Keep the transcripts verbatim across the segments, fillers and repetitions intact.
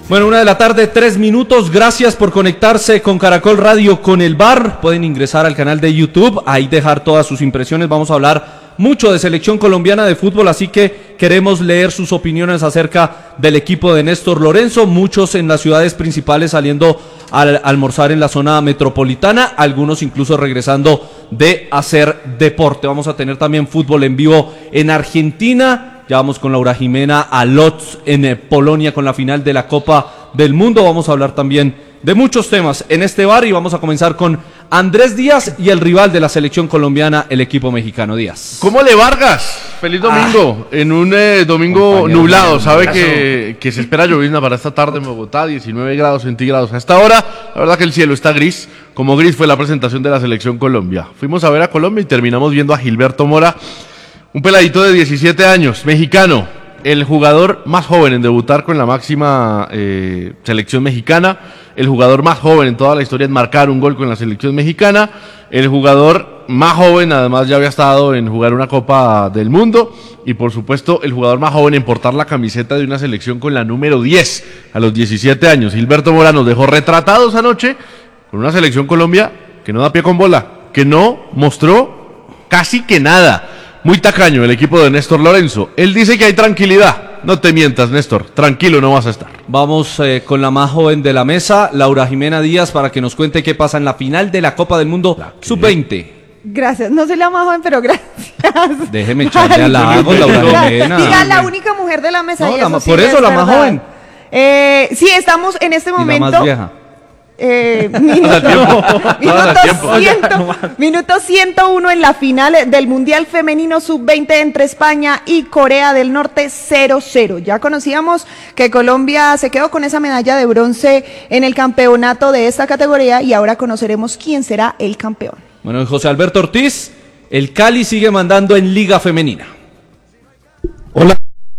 Bueno, una de la tarde, tres minutos. Gracias por conectarse con Caracol Radio con el V A R. Pueden ingresar al canal de YouTube, ahí dejar todas sus impresiones. Vamos a hablar mucho de selección colombiana de fútbol, así que queremos leer sus opiniones acerca del equipo de Néstor Lorenzo. Muchos en las ciudades principales saliendo a almorzar en la zona metropolitana, algunos incluso regresando de hacer deporte. Vamos a tener también fútbol en vivo en Argentina. Ya vamos con Laura Jimena a Lodz en eh, Polonia con la final de la Copa del Mundo. Vamos a hablar también de muchos temas en este bar y vamos a comenzar con Andrés Díaz y el rival de la selección colombiana, el equipo mexicano. Díaz. ¿Cómo le Vargas? Feliz domingo, ah, en un eh, domingo nublado. Sabe que, que se espera llovizna para esta tarde en Bogotá, diecinueve grados centígrados. A esta hora, la verdad que el cielo está gris, como gris fue la presentación de la selección Colombia. Fuimos a ver a Colombia y terminamos viendo a Gilberto Mora, un peladito de diecisiete años, mexicano, el jugador más joven en debutar con la máxima eh, selección mexicana, el jugador más joven en toda la historia en marcar un gol con la selección mexicana, el jugador más joven, además ya había estado en jugar una Copa del Mundo, y por supuesto el jugador más joven en portar la camiseta de una selección con la número diez a los diecisiete años. Gilberto Mora nos dejó retratados anoche con una selección Colombia que no da pie con bola, que no mostró casi que nada. Muy tacaño el equipo de Néstor Lorenzo. Él dice que hay tranquilidad. No te mientas, Néstor. Tranquilo no vas a estar. Vamos eh, con la más joven de la mesa, Laura Jimena Díaz, para que nos cuente qué pasa en la final de la Copa del Mundo sub veinte. Gracias. No soy la más joven, pero gracias. Déjeme echarle a la hago, Laura Jimena. Diga, la única mujer de la mesa. No, y la, eso sí por eso la verdad. Más joven. Eh, sí, estamos en este momento. Y la más vieja. Eh, minuto, minuto, ciento, minuto ciento uno en la final del Mundial Femenino sub veinte entre España y Corea del Norte, cero cero. Ya conocíamos que Colombia se quedó con esa medalla de bronce en el campeonato de esta categoría y ahora conoceremos quién será el campeón. Bueno, José Alberto Ortiz, el Cali sigue mandando en Liga Femenina. Hola.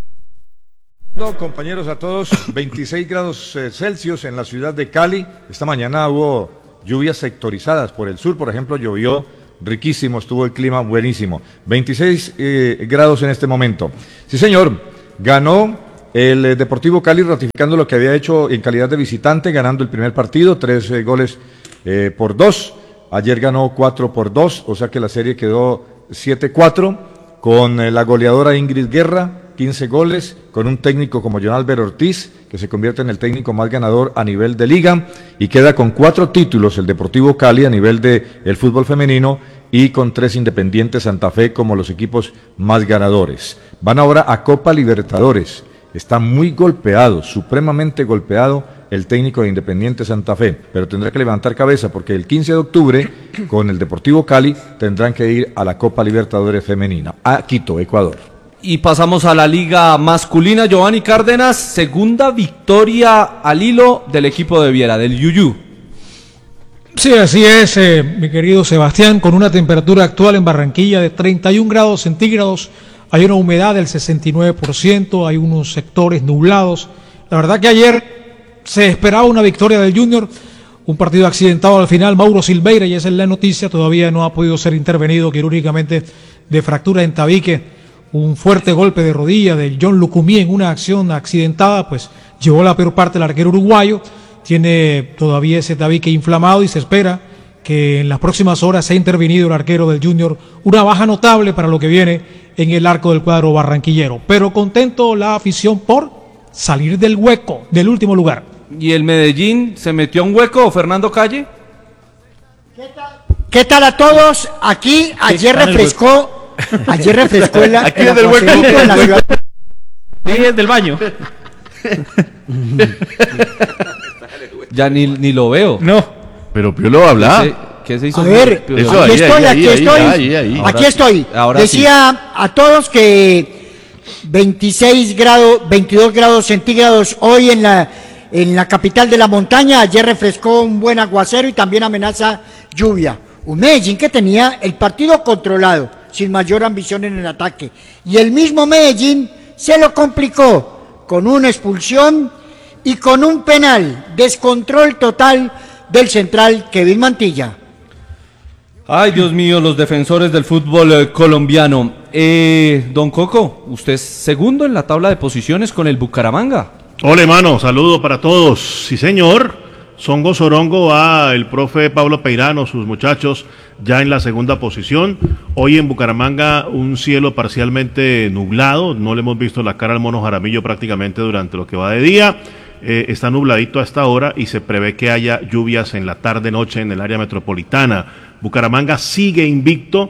Compañeros a todos, veintiséis grados eh, Celsius en la ciudad de Cali. Esta mañana hubo lluvias sectorizadas por el sur, por ejemplo, llovió riquísimo, estuvo el clima buenísimo. veintiséis eh, grados en este momento. Sí, señor, ganó el eh, Deportivo Cali ratificando lo que había hecho en calidad de visitante, ganando el primer partido, tres eh, goles eh, por dos. Ayer ganó cuatro por dos, o sea que la serie quedó siete cuatro con eh, la goleadora Ingrid Guerra, quince goles, con un técnico como John Álvaro Ortiz, que se convierte en el técnico más ganador a nivel de liga, y queda con cuatro títulos el Deportivo Cali a nivel de el fútbol femenino, y con tres Independiente Santa Fe como los equipos más ganadores. Van ahora a Copa Libertadores, está muy golpeado, supremamente golpeado el técnico de Independiente Santa Fe, pero tendrá que levantar cabeza porque el quince de octubre, con el Deportivo Cali, tendrán que ir a la Copa Libertadores femenina, a Quito, Ecuador. Y pasamos a la liga masculina. Giovanni Cárdenas, segunda victoria al hilo del equipo de Viera, del Yuyú. Sí, así es, eh, mi querido Sebastián, con una temperatura actual en Barranquilla de treinta y un grados centígrados, hay una humedad del sesenta y nueve por ciento, hay unos sectores nublados. La verdad que ayer se esperaba una victoria del Junior, un partido accidentado al final. Mauro Silveira, y esa es la noticia, todavía no ha podido ser intervenido quirúrgicamente de fractura en tabique. Un fuerte golpe de rodilla de John Lucumí en una acción accidentada, pues llevó la peor parte del arquero uruguayo. Tiene todavía ese tabique inflamado y se espera que en las próximas horas sea intervenido el arquero del Junior. Una baja notable para lo que viene en el arco del cuadro barranquillero. Pero contento la afición por salir del hueco, del último lugar. ¿Y el Medellín se metió a un hueco, Fernando Calle? ¿Qué tal, ¿Qué tal a todos? Aquí ayer refrescó... Ayer refrescó en la, aquí en es del hueco, en la ciudad. Sí, es del baño. Ya ni, ni lo veo. No. Pero Piolo habla. ¿Qué se, qué se hizo? A ver, Eso, aquí ahí, estoy, ahí, aquí ahí, estoy. ahí, ahí. Aquí estoy. Ahora Decía sí. a todos que veintiséis grados, veintidós grados centígrados hoy en la, en la capital de la montaña. Ayer refrescó un buen aguacero y también amenaza lluvia. Un Medellín que tenía el partido controlado, sin mayor ambición en el ataque. Y el mismo Medellín se lo complicó con una expulsión y con un penal. Descontrol total del central Kevin Mantilla. Ay, Dios mío, los defensores del fútbol eh, colombiano. Eh, don Coco, usted es segundo en la tabla de posiciones con el Bucaramanga. Hola, hermano, saludo para todos. Sí, señor. Songo Sorongo va el profe Pablo Peirano, sus muchachos, ya en la segunda posición. Hoy en Bucaramanga un cielo parcialmente nublado, no le hemos visto la cara al Mono Jaramillo prácticamente durante lo que va de día. Eh, está nubladito hasta ahora y se prevé que haya lluvias en la tarde-noche en el área metropolitana. Bucaramanga sigue invicto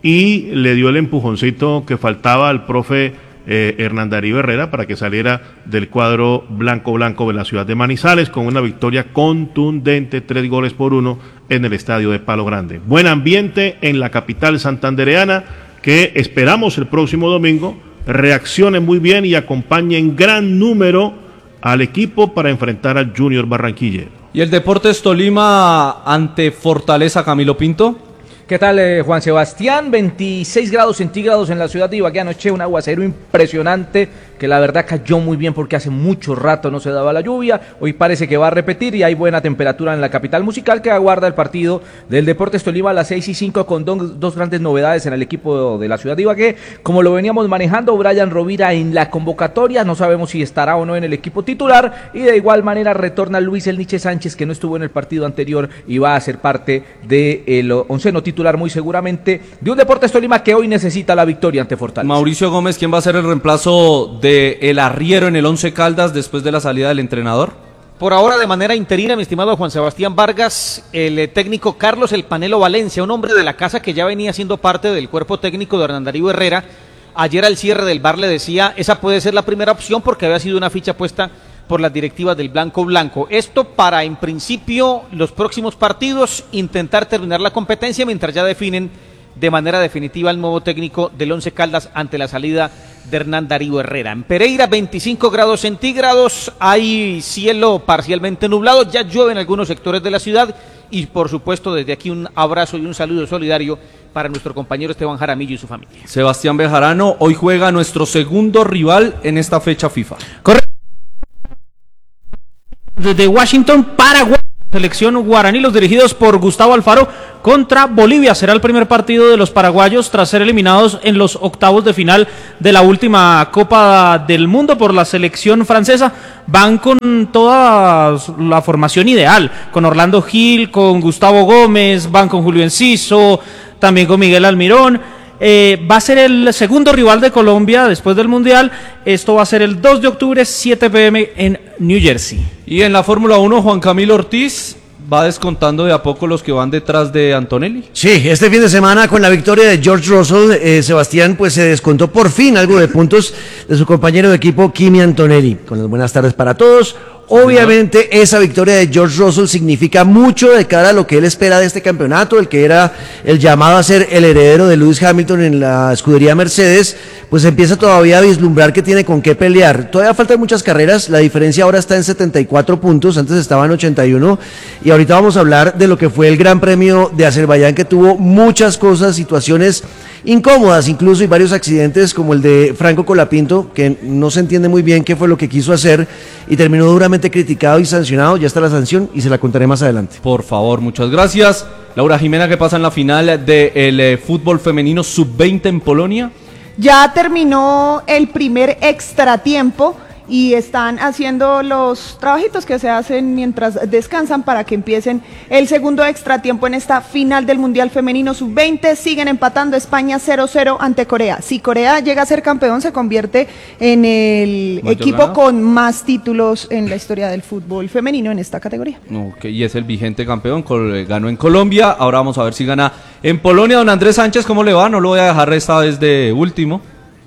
y le dio el empujoncito que faltaba al profe Eh, Hernán Darío Herrera para que saliera del cuadro blanco-blanco de la ciudad de Manizales con una victoria contundente, tres goles por uno en el estadio de Palo Grande. Buen ambiente en la capital santandereana que esperamos el próximo domingo reaccione muy bien y acompañe en gran número al equipo para enfrentar al Junior Barranquillero. ¿Y el Deportes Tolima ante Fortaleza, Camilo Pinto? ¿Qué tal, eh, Juan Sebastián? veintiséis grados centígrados en la ciudad de Ibagué anoche, un aguacero impresionante que la verdad cayó muy bien porque hace mucho rato no se daba la lluvia. Hoy parece que va a repetir y hay buena temperatura en la capital musical que aguarda el partido del Deportes Tolima a las seis y cinco con dos, dos grandes novedades en el equipo de la ciudad de Ibagué. Como lo veníamos manejando, Brian Rovira en la convocatoria, no sabemos si estará o no en el equipo titular, y de igual manera retorna Luis El Niche Sánchez, que no estuvo en el partido anterior y va a ser parte del onceno titular muy seguramente de un Deportes Tolima que hoy necesita la victoria ante Fortaleza. Mauricio Gómez, ¿quién va a ser el reemplazo de el arriero en el Once Caldas después de la salida del entrenador? Por ahora de manera interina, mi estimado Juan Sebastián Vargas, el eh, técnico Carlos El Panelo Valencia, un hombre de la casa que ya venía siendo parte del cuerpo técnico de Hernán Darío Herrera. Ayer al cierre del bar le decía, esa puede ser la primera opción porque había sido una ficha puesta por las directivas del Blanco Blanco. Esto para, en principio, los próximos partidos, intentar terminar la competencia mientras ya definen de manera definitiva el nuevo técnico del Once Caldas ante la salida de Hernán Darío Herrera. En Pereira, veinticinco grados centígrados, hay cielo parcialmente nublado, ya llueve en algunos sectores de la ciudad y por supuesto desde aquí un abrazo y un saludo solidario para nuestro compañero Esteban Jaramillo y su familia. Sebastián Bejarano, hoy juega nuestro segundo rival en esta fecha FIFA. Correcto. Desde Washington, Paraguay. Selección guaraní, los dirigidos por Gustavo Alfaro contra Bolivia. Será el primer partido de los paraguayos tras ser eliminados en los octavos de final de la última Copa del Mundo por la selección francesa. Van con toda la formación ideal, con Orlando Gil, con Gustavo Gómez, van con Julio Enciso, también con Miguel Almirón. Eh, va a ser el segundo rival de Colombia después del Mundial. Esto va a ser el dos de octubre, siete pe eme en New Jersey. Y en la Fórmula uno, Juan Camilo Ortiz va descontando de a poco los que van detrás de Antonelli. Sí, este fin de semana con la victoria de George Russell, eh, Sebastián pues se descontó por fin algo de puntos de su compañero de equipo Kimi Antonelli. Con las buenas tardes para todos. Obviamente esa victoria de George Russell significa mucho de cara a lo que él espera de este campeonato, el que era el llamado a ser el heredero de Lewis Hamilton en la escudería Mercedes, pues empieza todavía a vislumbrar que tiene con qué pelear. Todavía faltan muchas carreras, la diferencia ahora está en setenta y cuatro puntos, antes estaba en ochenta y uno, y ahorita vamos a hablar de lo que fue el Gran Premio de Azerbaiyán, que tuvo muchas cosas, situaciones incómodas incluso, y varios accidentes como el de Franco Colapinto, que no se entiende muy bien qué fue lo que quiso hacer y terminó duramente criticado y sancionado. Ya está la sanción y se la contaré más adelante. Por favor, muchas gracias. Laura Jimena, ¿qué pasa en la final del eh, fútbol femenino sub veinte en Polonia? Ya terminó el primer extratiempo y están haciendo los trabajitos que se hacen mientras descansan para que empiecen el segundo extratiempo en esta final del Mundial Femenino sub veinte. Siguen empatando España cero cero ante Corea. Si Corea llega a ser campeón, se convierte en el ¿Mayor equipo ganado? con más títulos en la historia del fútbol femenino en esta categoría. Ok, y es el vigente campeón, col- ganó en Colombia, ahora vamos a ver si gana en Polonia. Don Andrés Sánchez, ¿cómo le va? No lo voy a dejar esta vez de último.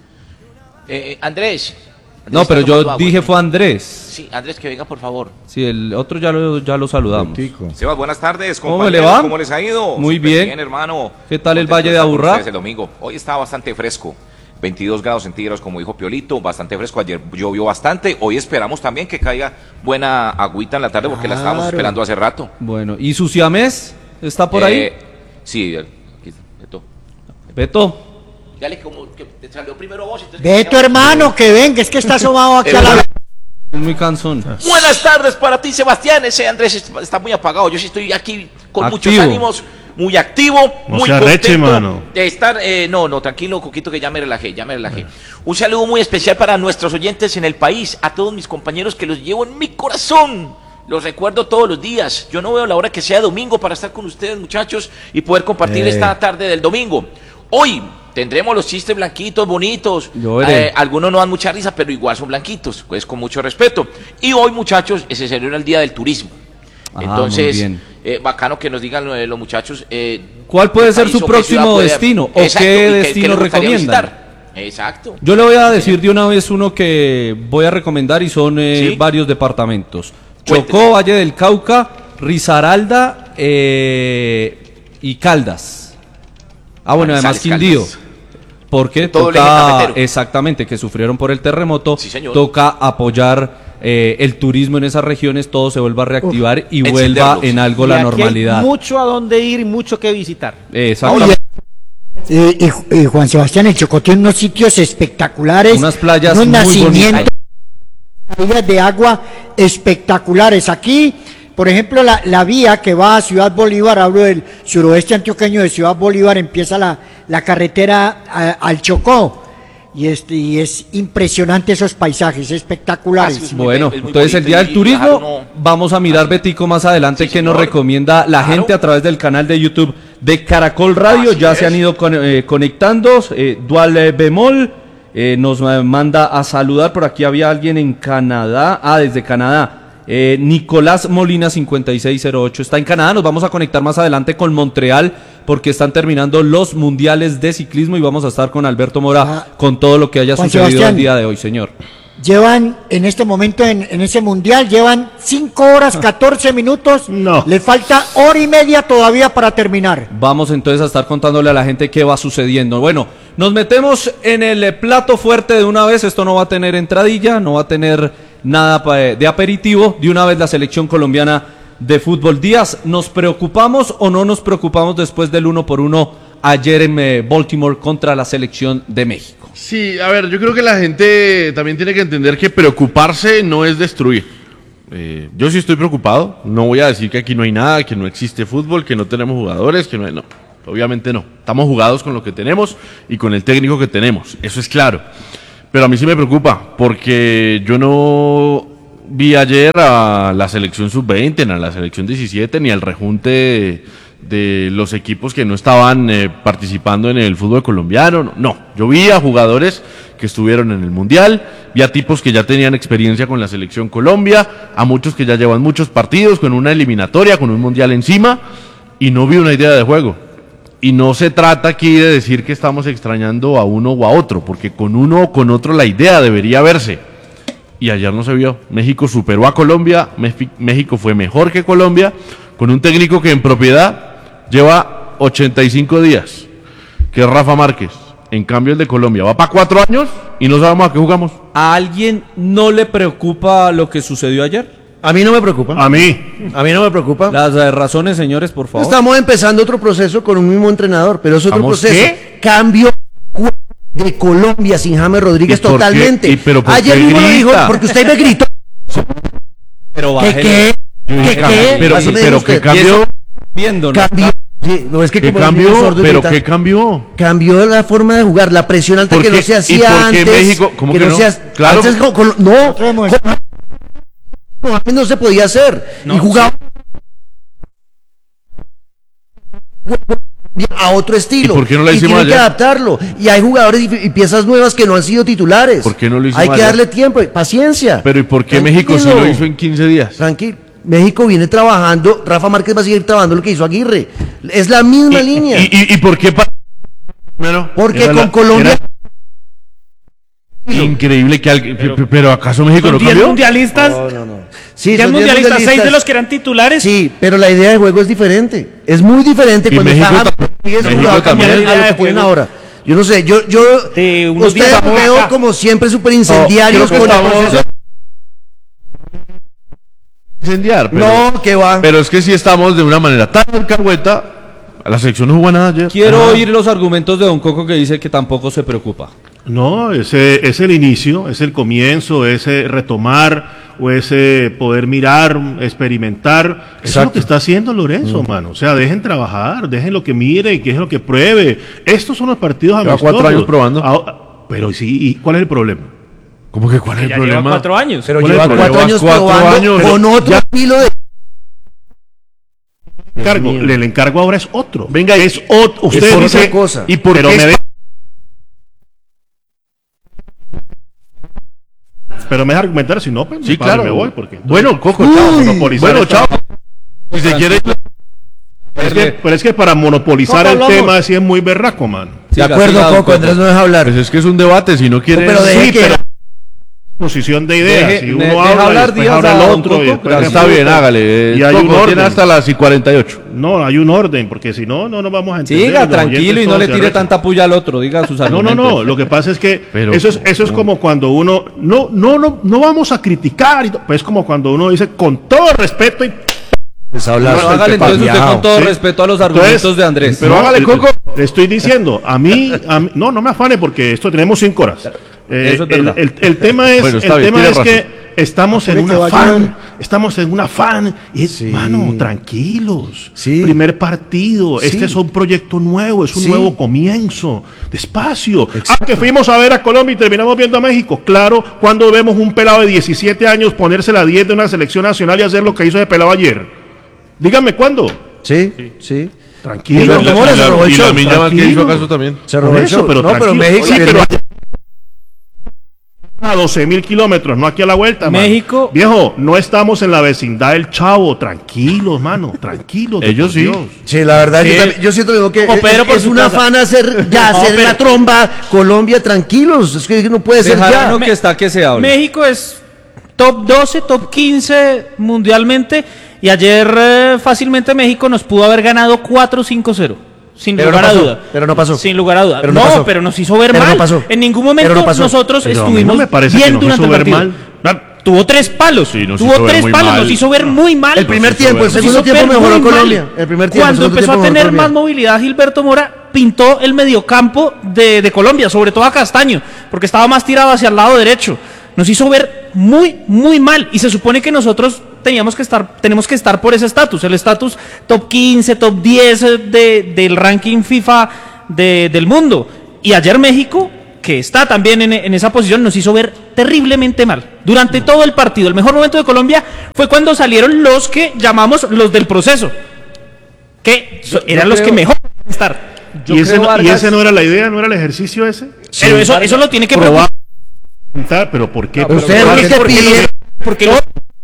Eh, Andrés. No, pero yo dije fue Andrés. Sí, Andrés, que venga, por favor. Sí, el otro ya lo, ya lo saludamos. Sebas, buenas tardes, ¿Cómo compañeros. le va? ¿Cómo les ha ido? Muy Súper bien. bien, hermano. ¿Qué tal el Contento Valle de estar con Aburrá? ustedes el domingo. Hoy está bastante fresco. veintidós grados centígrados, como dijo Piolito, bastante fresco. Ayer llovió bastante. Hoy esperamos también que caiga buena agüita en la tarde porque la estábamos Claro. esperando hace rato. Bueno, ¿y su siamés está por ahí? Eh, Sí, aquí está, Beto. Beto. Dale, como que te salió primero vos. entonces- Ve tu hermano, que venga, es que está asomado aquí a la... Es muy cansón. Buenas tardes para ti, Sebastián. Ese Andrés está está muy apagado. Yo sí estoy aquí con Activo. muchos ánimos. muy activo, No muy se arreche, contento mano. de estar. Eh, no, no, tranquilo, Coquito, que ya me relajé, ya me relajé. Un saludo muy especial para nuestros oyentes en el país, a todos mis compañeros que los llevo en mi corazón. Los recuerdo todos los días. Yo no veo la hora que sea domingo para estar con ustedes, muchachos, y poder compartir Eh. esta tarde del domingo. Hoy tendremos los chistes blanquitos, bonitos. Yo veré. Eh, algunos no dan mucha risa, pero igual son blanquitos, pues con mucho respeto. Y hoy, muchachos, ese celebra el Día del Turismo. Ah, Entonces, muy bien. eh, bacano que nos digan eh, los muchachos. Eh, ¿Cuál puede qué ser país su o qué próximo ciudad puede- destino? ¿O Exacto, qué y qué- destino qué le gustaría recomiendan? visitar. Exacto. Yo le voy a decir de una vez uno que voy a recomendar y son eh, ¿Sí? varios departamentos. Cuénteme. Chocó, Valle del Cauca, Risaralda eh, y Caldas. Ah, bueno, además Manizales, Quindío. Caldas. Porque Todo el eje toca, cafetero. exactamente, que sufrieron por el terremoto, Sí, señor. toca apoyar eh, el turismo en esas regiones, todo se vuelva a reactivar y vuelva encenderlos. en algo Y la aquí normalidad. Hay mucho a dónde ir y mucho que visitar. Exactamente. Eh, y, y Juan Sebastián, el Chocó tiene unos sitios espectaculares, Unas playas unos muy nacimientos, caídas de agua espectaculares. Aquí, por ejemplo, la, la vía que va a Ciudad Bolívar, hablo del suroeste antioqueño de Ciudad Bolívar, empieza la, la carretera a- al Chocó. Y, este, y es impresionante esos paisajes, espectaculares. Ah, sí, muy Bueno, bello, es muy entonces el bonito día del y turismo viajar uno- vamos a mirar, Betico, más adelante Sí, que nos señor. recomienda la Claro. gente a través del canal de YouTube de Caracol Radio. Así ya es. se han ido con- eh, conectando. Eh, Dual eh, Bemol eh, nos eh, manda a saludar. Por aquí había alguien en Canadá. Ah, desde Canadá. Eh, Nicolás Molina cincuenta y seis cero ocho está en Canadá. Nos vamos a conectar más adelante con Montreal porque están terminando los mundiales de ciclismo y vamos a estar con Alberto Mora Ah, con todo lo que haya Juan sucedido Sebastián. el día de hoy, señor. Llevan en este momento en, en ese mundial, llevan cinco horas catorce minutos. No. Le falta hora y media todavía para terminar. Vamos entonces a estar contándole a la gente qué va sucediendo. Bueno, nos metemos en el eh, plato fuerte de una vez. Esto no va a tener entradilla, no va a tener nada pa- de aperitivo. De una vez la selección colombiana de fútbol. Díaz, ¿nos preocupamos o no nos preocupamos después del uno por uno ayer en eh, Baltimore contra la selección de México? Sí, a ver, yo creo que la gente también tiene que entender que preocuparse no es destruir. Eh, yo sí estoy preocupado, no voy a decir que aquí no hay nada, que no existe fútbol, que no tenemos jugadores, que no hay... No, obviamente no. Estamos jugados con lo que tenemos y con el técnico que tenemos, eso es claro. Pero a mí sí me preocupa, porque yo no vi ayer a la selección sub veinte, ni a la selección diecisiete, ni al rejunte de, de los equipos que no estaban eh, participando en el fútbol colombiano. No, no, yo vi a jugadores que estuvieron en el Mundial, vi a tipos que ya tenían experiencia con la selección Colombia, a muchos que ya llevan muchos partidos, con una eliminatoria, con un Mundial encima, y no vi una idea de juego. Y no se trata aquí de decir que estamos extrañando a uno o a otro, porque con uno o con otro la idea debería verse. Y ayer no se vio. México superó a Colombia, Mefi- México fue mejor que Colombia, con un técnico que en propiedad lleva ochenta y cinco días, que es Rafa Márquez. En cambio el de Colombia va para cuatro años y no sabemos a qué jugamos. ¿A alguien no le preocupa lo que sucedió ayer? A mí no me preocupa. A mí. A mí no me preocupa. Las eh, razones, señores, por favor. Estamos empezando otro proceso con un mismo entrenador, pero es otro ¿Vamos proceso. qué? Cambio de Colombia sin James Rodríguez ¿Y por qué? totalmente. ¿Y pero por Ayer qué mismo lo dijo, grita? porque usted me gritó. Pero ¿Qué bájele. qué? Yo ¿Qué dije, qué? Pero, Así me pero dijo ¿qué usted. cambió? Viéndonos. Cambió. Sí, no es que ¿Qué como el niño cambió? sordo ¿Pero grita. qué cambió? Cambió la forma de jugar, la presión alta ¿Por que qué? no se ¿Y hacía por qué antes. México? ¿Cómo que no no? se hace- Claro. antes con- con- no, Tenemos- con- con James no se podía hacer. y jugaba a otro estilo. ¿Y por qué no la Y hicimos tienen que ayer? adaptarlo. Y hay jugadores y, y piezas nuevas que no han sido titulares. ¿Por qué no lo hicimos Hay que ayer? darle tiempo, y paciencia. Pero ¿y por qué Tranquilo. México sí lo hizo en quince días? Tranquilo. México viene trabajando, Rafa Márquez va a seguir trabajando lo que hizo Aguirre. Es la misma ¿Y, línea. y, y, y por qué? pa- Primero, Porque era con la- Colombia- era increíble que alguien... Pero, pero ¿acaso México no Son diez cambió? mundialistas. No, no, no. Sí, diez son diez mundialistas, seis de los que eran titulares. Sí, pero la idea de juego es diferente. Es muy diferente Y cuando México está tam- Rodríguez México jugado también. a lo La idea que de tienen juego. ahora. Yo no sé, yo, yo De unos ustedes días los para veo acá. como siempre súper incendiarios creo con que el estamos- proceso. Incendiar, pero, No, que va. pero es que si estamos de una manera tan alcahueta, la selección no jugó nada ayer. Quiero Ah. oír los argumentos de Don Coco que dice que tampoco se preocupa. No, ese es el inicio, es el comienzo, es eh, retomar o es eh, poder mirar, experimentar. Eso es lo que está haciendo Lorenzo, mm. mano. O sea, dejen trabajar, dejen lo que mire, que es lo que pruebe. Estos son los partidos amistosos. Lleva cuatro años probando. Ah, pero sí, ¿y cuál es el problema? ¿Cómo que cuál es el ya problema? Lleva cuatro años. Pero lleva cuatro años cuatro años con otro ya. estilo de... Encargo, el, el encargo ahora es otro. Venga, es otro. Usted es dice, otra cosa. ¿Y por pero qué me es... de... Pero me deja argumentar, si no, pues sí, me, claro. me voy. Porque, bueno, Coco, chao. Bueno, chao. Si se quiere... Es que, pero es que para monopolizar Coco, el lomo. tema sí es muy berraco, man. De acuerdo, Coco, Coco, Andrés no deja hablar. Pues es que es un debate, si no quiere... No, pero sí, que... pero... posición de ideas, deje, si uno deje habla, hablar, después habla el otro, y después está bien, hágale. Y hay Coco, un orden. Tiene hasta las y cuarenta y ocho. No, hay un orden, porque si no, no nos vamos a entender. Siga tranquilo y no le tire tanta puya al otro, diga sus argumentos. No, no, no, lo que pasa es que pero, eso es eso es como cuando uno no no no no vamos a criticar, y pues como cuando uno dice con todo respeto y pues habla, bueno, hágale entonces usted con todo ¿sí? respeto a los argumentos entonces, de Andrés. Pero no, hágale, Coco. Le estoy diciendo, a mí, a mí, no, no me afane porque esto tenemos cinco horas. Eh, Eso es el, el, el tema es, bueno, el bien, tema es que estamos en un afán, estamos en un afán, y es, sí. mano, tranquilos, sí. primer partido, sí. este es un proyecto nuevo, es un sí. nuevo comienzo, despacio. Exacto. Ah, que fuimos a ver a Colombia y terminamos viendo a México, claro, cuando vemos un pelado de diecisiete años ponerse la diez de una selección nacional y hacer lo que hizo ese pelado ayer. Díganme, ¿cuándo? Sí, sí. sí. Tranquilo. Y la, la, la, la, la, y la Miña que hizo acaso también. Se robó eso, pero no, pero México... Sí, pero a doce mil kilómetros, no aquí a la vuelta, México. Mano. Viejo, no estamos en la vecindad del Chavo, tranquilos, mano, tranquilos. Ellos sí. Dios. Sí, la verdad, sí. yo, también, yo siento digo que Pedro es, es una afán hacer ya, no, hacer pero... la tromba, Colombia, tranquilos, es que no puede ser ya. No que está que se hable. México es top doce, top quince mundialmente, y ayer eh, fácilmente México nos pudo haber ganado cuatro cinco cero. Sin pero lugar no pasó, a duda. Pero no pasó. Sin lugar a duda. Pero no, no pasó. pero nos hizo ver pero mal. No pasó. En ningún momento no nosotros pero estuvimos no me parece bien que nos durante hizo el ver partido. Mal. Tuvo tres palos. Sí, Tuvo tres palos. Mal. Nos hizo ver muy mal. El primer tiempo, el segundo tiempo mejoró Colombia. Mal. El primer tiempo. Cuando el empezó tiempo a tener Colombia. más movilidad, Gilberto Mora pintó el mediocampo de, de Colombia, sobre todo a Castaño, porque estaba más tirado hacia el lado derecho. Nos hizo ver muy, muy mal. Y se supone que nosotros teníamos que estar, tenemos que estar por ese estatus, el estatus top quince, top diez de, del ranking FIFA de, del mundo. Y ayer México, que está también en, en esa posición, nos hizo ver terriblemente mal durante todo el partido. El mejor momento de Colombia fue cuando salieron los que llamamos los del proceso, que yo, eran yo los creo, que mejor estar. ¿Y ese, no, ¿Y ese no era la idea, no era el ejercicio ese? Sí, pero eso, eso lo tiene que probar. Pero ¿por qué? No, pero usted ¿por qué porque, los, porque los,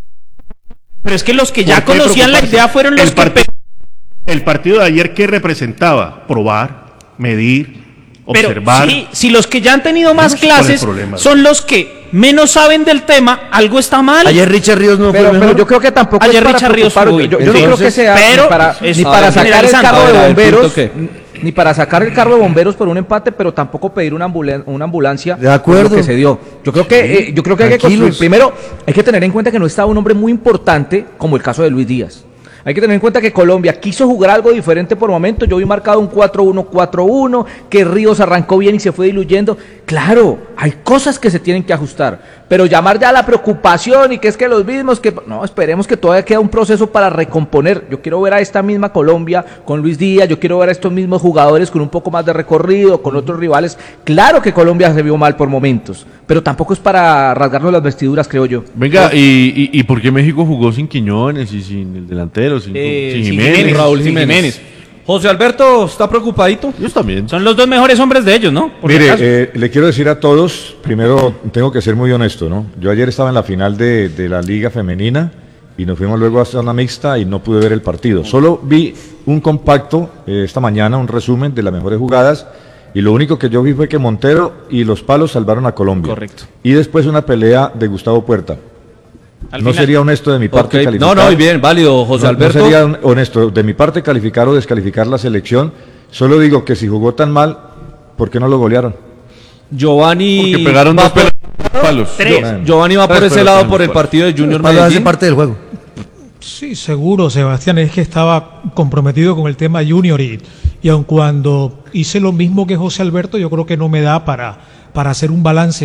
pero es que los que ya conocían la idea fueron los el que part el partido de ayer, ¿qué representaba? Probar, medir, pero observar. Sí, si los que ya han tenido más no sé clases problema, son los que menos saben del tema, algo está mal. Ayer Richard Ríos no pero, fue pero yo creo que tampoco ayer es para Richard Ríos yo, yo, yo no creo que sea pero, ni para, ni para sacar el carro de bomberos ni para sacar el carro de bomberos por un empate, pero tampoco pedir una, ambulan una ambulancia de acuerdo. Por lo que se dio. Yo creo que, sí, eh, yo creo que hay que construir. Primero, hay que tener en cuenta que no estaba un hombre muy importante como el caso de Luis Díaz. Hay que tener en cuenta que Colombia quiso jugar algo diferente por momentos. Yo vi marcado un cuatro uno cuatro uno, que Ríos arrancó bien y se fue diluyendo. Claro, hay cosas que se tienen que ajustar, pero llamar ya a la preocupación y que es que los mismos, que no, esperemos que todavía queda un proceso para recomponer. Yo quiero ver a esta misma Colombia con Luis Díaz, yo quiero ver a estos mismos jugadores con un poco más de recorrido, con otros rivales. Claro que Colombia se vio mal por momentos, pero tampoco es para rasgarnos las vestiduras, creo yo. Venga, ¿y, y, y por qué México jugó sin Quiñones y sin el delantero? Sin, eh, sin sin Jiménez, Jiménez, Raúl sin Jiménez. Jiménez. José Alberto está preocupadito. Yo también. Son los dos mejores hombres de ellos, ¿no? Por Mire, eh, le quiero decir a todos, primero tengo que ser muy honesto, ¿no? Yo ayer estaba en la final de, de la Liga Femenina y nos fuimos luego a zona mixta y no pude ver el partido. Solo vi un compacto eh, esta mañana, un resumen de las mejores jugadas. Y lo único que yo vi fue que Montero y los palos salvaron a Colombia. Correcto. Y después una pelea de Gustavo Puerta. Al no final. sería honesto de mi parte okay. calificar. No, no, bien, válido, José no, Alberto. No sería honesto de mi parte calificar o descalificar la selección. Solo digo que si jugó tan mal, ¿por qué no lo golearon? Giovanni. Porque pegaron dos por... palos. Tres. Giovanni va por Tres, ese lado por el partido de Junior Medellín. Hace parte del juego. Sí, seguro, Sebastián, es que estaba comprometido con el tema Junior y, y aun cuando hice lo mismo que José Alberto, yo creo que no me da para, para hacer un balance.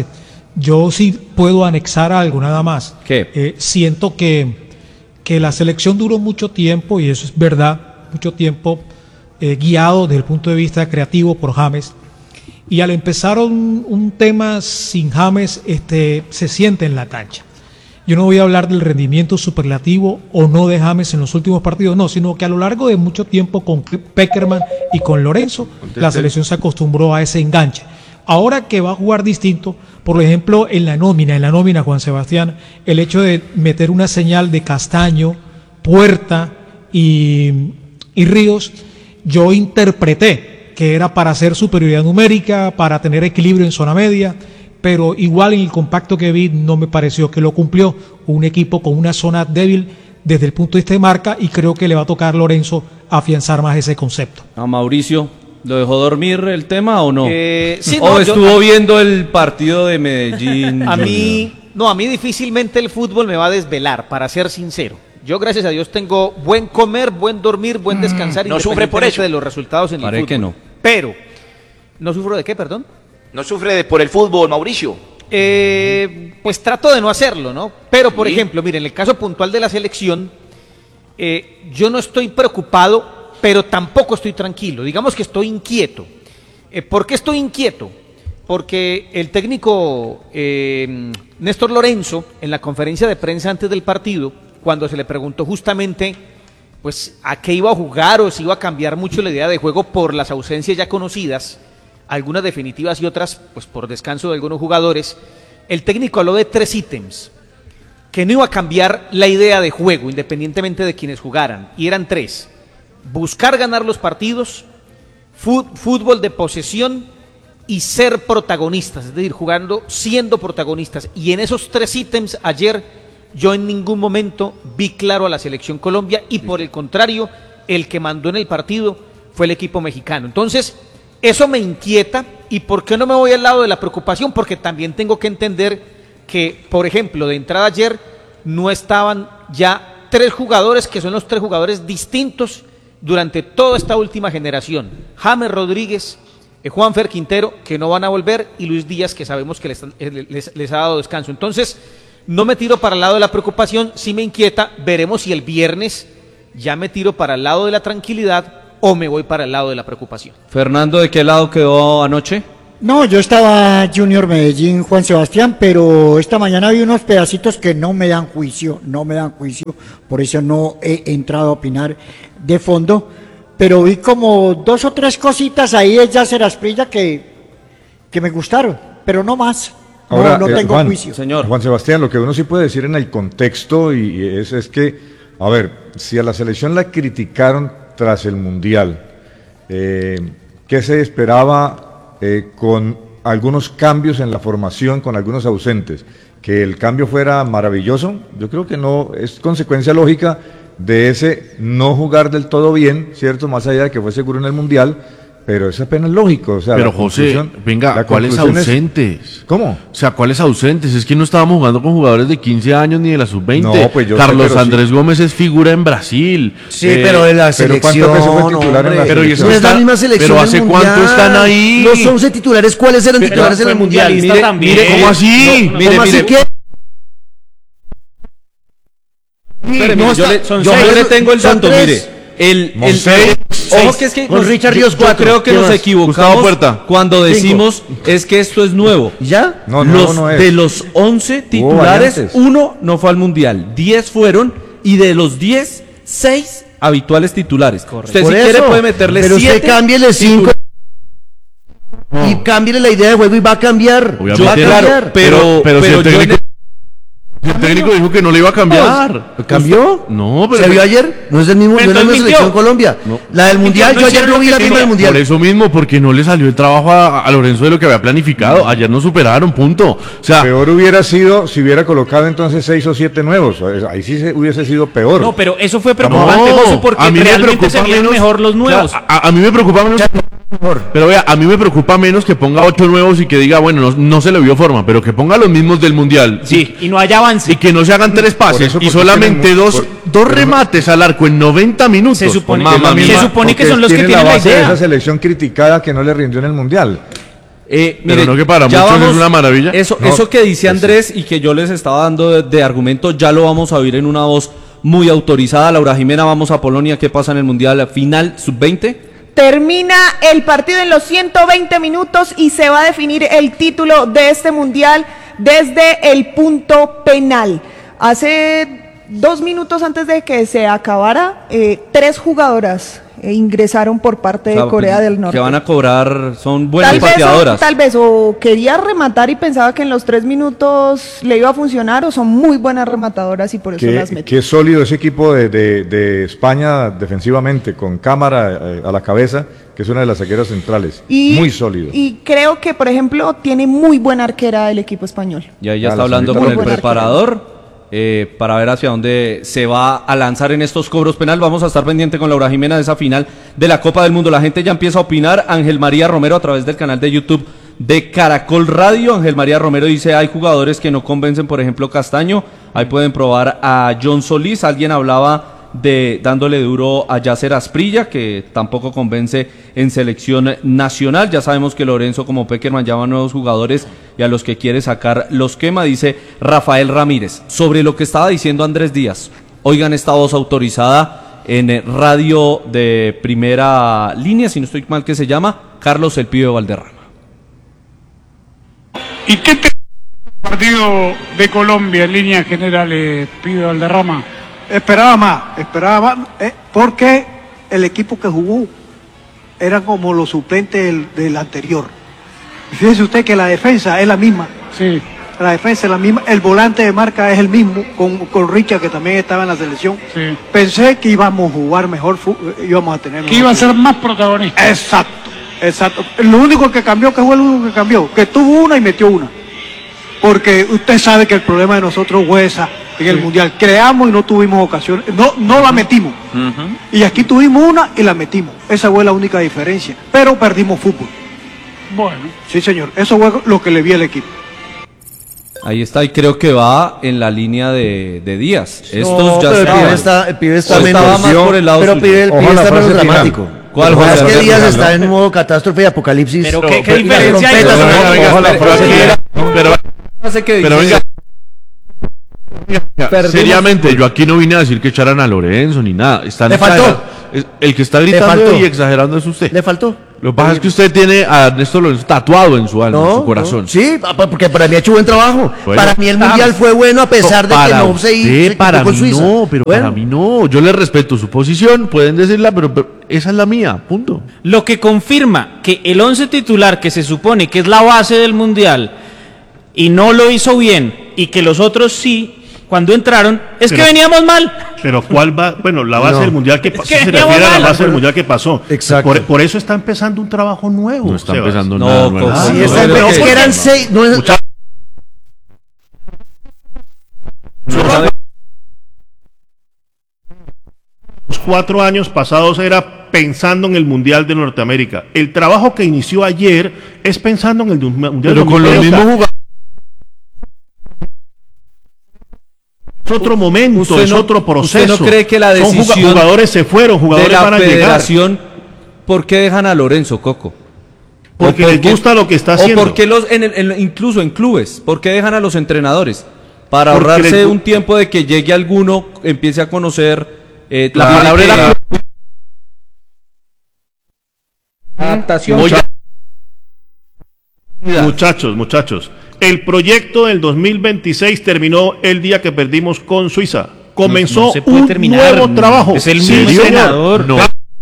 yo sí puedo anexar algo, nada más. ¿Qué? Eh, siento que, que la selección duró mucho tiempo, y eso es verdad, mucho tiempo eh, guiado desde el punto de vista creativo por James. Y al empezar un, un tema sin James, este, se siente en la cancha. Yo no voy a hablar del rendimiento superlativo o no de James en los últimos partidos, no, sino que a lo largo de mucho tiempo con Pekerman y con Lorenzo, la selección se acostumbró a ese enganche. Ahora que va a jugar distinto, por ejemplo, en la nómina, en la nómina, Juan Sebastián, el hecho de meter una señal de Castaño, Puerta y, y Ríos, yo interpreté que era para hacer superioridad numérica, para tener equilibrio en zona media, pero igual en el compacto que vi no me pareció que lo cumplió. Un equipo con una zona débil desde el punto de vista de marca, y creo que le va a tocar a Lorenzo afianzar más ese concepto. A Mauricio, ¿lo dejó dormir el tema o no? Eh, sí, ¿O no, estuvo yo, viendo el partido de Medellín? A mí, no, a mí difícilmente el fútbol me va a desvelar, para ser sincero. Yo, gracias a Dios, tengo buen comer, buen dormir, buen descansar, no sufre por eso de los resultados en Parece el fútbol. que no. Pero, ¿no sufro de qué, perdón? No sufre de, por el fútbol, Mauricio. Eh, pues trato de no hacerlo, ¿no? Pero, por Sí. ejemplo, miren, en el caso puntual de la selección, eh, yo no estoy preocupado, pero tampoco estoy tranquilo. Digamos que estoy inquieto. Eh, ¿Por qué estoy inquieto? Porque el técnico eh, Néstor Lorenzo, en la conferencia de prensa antes del partido, cuando se le preguntó justamente pues a qué iba a jugar o si iba a cambiar mucho la idea de juego por las ausencias ya conocidas, algunas definitivas y otras pues por descanso de algunos jugadores, el técnico habló de tres ítems, que no iba a cambiar la idea de juego independientemente de quienes jugaran, y eran tres: buscar ganar los partidos, fútbol de posesión y ser protagonistas, es decir, jugando siendo protagonistas. Y en esos tres ítems ayer yo en ningún momento vi claro a la selección Colombia, y por el contrario, el que mandó en el partido fue el equipo mexicano. Entonces, eso me inquieta. ¿Y por qué no me voy al lado de la preocupación? Porque también tengo que entender que, por ejemplo, de entrada ayer no estaban ya tres jugadores que son los tres jugadores distintos durante toda esta última generación: James Rodríguez, eh, Juanfer Quintero, que no van a volver, y Luis Díaz, que sabemos que les, les, les ha dado descanso. Entonces, no me tiro para el lado de la preocupación, sí me inquieta. Veremos si el viernes ya me tiro para el lado de la tranquilidad o me voy para el lado de la preocupación. Fernando, ¿de qué lado quedó anoche? No, yo estaba Junior Medellín, Juan Sebastián, pero esta mañana vi unos pedacitos que no me dan juicio, no me dan juicio, por eso no he entrado a opinar de fondo, pero vi como dos o tres cositas ahí de Yasser Asprilla que, que me gustaron, pero no más. Ahora, no, no eh, tengo Juan, juicio. Señor. Juan Sebastián, lo que uno sí puede decir en el contexto y es, es que, a ver, si a la selección la criticaron tras el Mundial, eh, ¿qué se esperaba eh, con algunos cambios en la formación, con algunos ausentes? ¿Que el cambio fuera maravilloso? Yo creo que no, es consecuencia lógica de ese no jugar del todo bien, ¿cierto? Más allá de que fue seguro en el Mundial, pero es apenas lógico. O sea, pero la José, venga, la ¿cuáles conclusión es- ausentes? ¿Cómo? O sea, ¿cuáles ausentes? Es que no estábamos jugando con jugadores de quince años ni de la sub veinte. No, pues yo sé, Carlos pero Andrés sí. Gómez es figura en Brasil. Sí, Eh, pero de la pero ¿cuántas selección, veces fue titular en la hombre. Pero y eso no es está- la misma selección pero del ¿hace mundial. cuánto están ahí? Los once titulares, ¿cuáles eran Pero titulares en fue el mundial? mundialista Mire, también. mire, ¿Cómo así? No, Mire, ¿cómo así mire. que? Espere, no mire, yo está- le, son yo seis. le tengo el Son dato, tres. mire. El, el, Monseis. ojo que es que Con nos- Richard yo- Ríos, yo cuatro. creo que ¿Quién nos más? equivocamos Gustavo Puerta. cuando Cinco. decimos es que esto es nuevo. ¿Y ya? No, no, Los- no es. De los once titulares, variantes. uno no fue al Mundial, diez fueron, y de los diez, seis habituales titulares. Usted Por si eso. quiere puede meterle Pero siete. usted cámbiele cinco y cámbiele la idea de juego y va a cambiar. Obviamente. Va a Claro, cambiar. pero, pero, si pero el yo en técnico, si el técnico dijo que no le iba a cambiar. ¿Cambió? No, pero ¿Se vio ayer? No es del mismo, no es la Entonces misma mintió. selección Colombia. La del mundial, yo ayer no vi la misma del mundial. Por eso mismo, porque no le salió el trabajo a, a Lorenzo de lo que había planificado. Ayer no superaron, punto. O sea, Peor hubiera sido si hubiera colocado entonces seis o siete nuevos. Ahí sí se, hubiese sido peor. No, pero eso fue preocupante, no, José, porque a mí me realmente preocupa se vieron menos- mejor los nuevos. Claro, a, a mí me preocupa menos. Pero vea, a mí me preocupa menos que ponga ocho nuevos y que diga, bueno, no, no se le vio forma, pero que ponga los mismos del mundial. Sí, y no haya avance. Y que no se hagan tres pases eso, y porque solamente tienen mu- dos, por- dos pero- remates al arco en noventa minutos. Se supone- Mamma se mia. supone que Porque son los que tienen tienen la la base de idea. esa selección criticada que no le rindió en el Mundial. Eh, Pero mire, no que para ya muchos vamos- es una maravilla. Eso, No, eso que dice pues Andrés y que yo les estaba dando de, de argumento, ya lo vamos a oír en una voz muy autorizada. Laura Jimena, vamos a Polonia. ¿Qué pasa en el Mundial final sub veinte? Termina el partido en los ciento veinte minutos y se va a definir el título de este mundial desde el punto penal. Hace dos minutos antes de que se acabara, eh, tres jugadoras eh, ingresaron por parte de O sea, Corea pues, del Norte. Que van a cobrar, son buenas Tal vez, o, pateadoras. tal vez o quería rematar y pensaba que en los tres minutos le iba a funcionar, o son muy buenas rematadoras y por eso las Qué, metió. qué sólido ese equipo de, de- de España defensivamente, con Cámara eh, a la cabeza, que es una de las saqueras centrales. Y, Muy sólido. Y creo que, por ejemplo, tiene muy buena arquera el equipo español. Y ahí ya Ah, está la hablando señorita con el López. preparador eh, para ver hacia dónde se va a lanzar en estos cobros penal. Vamos a estar pendiente con Laura Jimena de esa final de la Copa del Mundo. La gente ya empieza a opinar. Ángel María Romero a través del canal de YouTube de Caracol Radio. Ángel María Romero dice, hay jugadores que no convencen, por ejemplo Castaño. Ahí pueden probar a John Solís. Alguien hablaba de dándole duro a Yacer Asprilla, que tampoco convence en selección nacional. Ya sabemos que Lorenzo como Peckerman llama a nuevos jugadores y a los que quiere sacar los quema, dice Rafael Ramírez. Sobre lo que estaba diciendo Andrés Díaz, oigan esta voz autorizada en eh, radio de primera línea, si no estoy mal que se llama, Carlos El Pibe Valderrama. ¿Y qué te partido de Colombia en líneas generales, Pibe Valderrama? Esperaba más, esperaba más, eh, porque el equipo que jugó era como los suplentes del, del anterior. Fíjese usted que la defensa es la misma. Sí. La defensa es la misma, el volante de marca es el mismo, con, con Richard, que también estaba en la selección. Sí. Pensé que íbamos a jugar mejor, fu- íbamos a tener Que mejor iba a fútbol. ser más protagonista. Exacto, exacto. Lo único que cambió, que fue lo único que cambió, que tuvo una y metió una. Porque usted sabe que el problema de nosotros fue esa en el Mundial. Creamos y no tuvimos ocasión, no, no la metimos. Y aquí tuvimos una y la metimos. Esa fue la única diferencia. Pero perdimos fútbol. Bueno. Sí, señor. Eso fue lo que le vi al equipo. Ahí está, y creo que va en la línea de, de Díaz. Estos No, ya pero el estaban. pibe está, el pibe está O menos, estaba más por el lado pero suyo. pibe, el pibe Ojalá está menos frase final. dramático. ¿Cuál, Lo que Juan? pasa es que Frase Díaz final, está ¿no? en modo catástrofe y apocalipsis. Pero No, qué, qué pero- diferencia hay. pero- con- Venga, venga, Ojalá pero, frase pero, final. pero, Frase que pero dice- venga, Perdimos. seriamente, yo aquí no vine a decir que echaran a Lorenzo ni nada. Están Le faltó. exagerando. Es- El que está gritando faltó. y exagerando es usted. Le faltó. Lo que pasa es que usted tiene a Ernesto Lorenzo tatuado en su alma, en su corazón. no. Sí, pa- pa- porque para mí ha hecho buen trabajo. Bueno. Para mí el mundial fue bueno a pesar de que Para no se usted, hizo para con mí Suiza. no, pero Bueno. para mí no. Yo le respeto su posición, pueden decirla, pero, pero esa es la mía, punto. Lo que confirma que el once titular, que se supone que es la base del Mundial, y no lo hizo bien, y que los otros sí, cuando entraron, es Pero- que veníamos mal. Pero ¿cuál va? Bueno, la base No. del mundial que pasó, que se veníamos refiere a la mal. base del mundial que pasó. Exacto. Por, por eso está empezando un trabajo nuevo. No está Sebas. empezando No, nada con- nuevo. sí, Sí, no, está- no, pero no, es que porque- eran seis. No es- Mucha- Los cuatro años pasados era pensando en el Mundial de Norteamérica. El trabajo que inició ayer es pensando en el du- Mundial Pero de con los Norteamérica. mismos jugadores. Es otro momento, ¿Usted es no- otro proceso. ¿Usted no cree que la Son juga- decisión jugadores se fueron, de jugadores la van a llegar? federación, ¿por qué dejan a Lorenzo, Coco? Porque ¿O les gusta lo que está haciendo. O porque los, en el- en- incluso en clubes, ¿por qué dejan a los entrenadores? Para Porque ahorrarse les gu- un tiempo de que llegue alguno, empiece a conocer eh, La tiene palabra que- era Adaptación. Oiga, Muchachos, muchachos, el proyecto del dos mil veintiséis terminó el día que perdimos con Suiza. Comenzó No- no se puede un terminar. nuevo trabajo. Es el Sí, mismo señor. entrenador. no.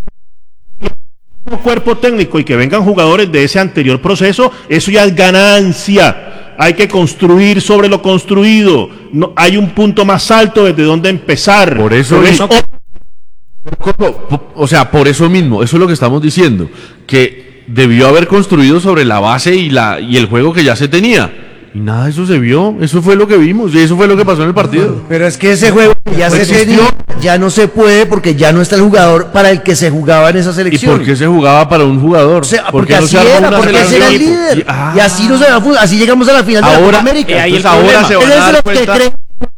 Cuerpo técnico y que vengan jugadores de ese anterior proceso, eso ya es ganancia. Hay que construir sobre lo construido. No, hay un punto más alto desde donde empezar. Por eso Pero es mismo- Po- O sea, por eso mismo, eso es lo que estamos diciendo, que debió haber construido sobre la base y la y el juego que ya se tenía. Y nada de eso se vio, eso fue lo que vimos y eso fue lo que pasó en el partido. Pero es que ese juego que ya No se existió. tenía, ya no se puede porque ya no está el jugador para el que se jugaba en esa ¿Y selección. por qué se jugaba para un jugador? O sea, ¿Por porque qué no así se armó era, una porque ese selección? era el líder. Y- ah. Y así nos así llegamos a la final de la Ahora- Copa América. eh, ahí el Entonces ahora problema. se van Él a es dar lo que cuenta, cree.